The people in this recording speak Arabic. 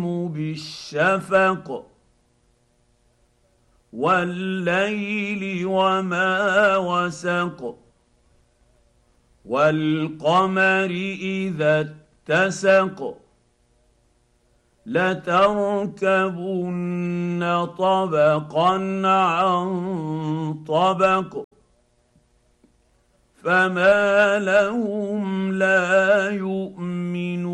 بالشفق والليل وما وسق والقمر اذا اتسق لتركبن طبقا عن طبق فما لهم لا يؤمنون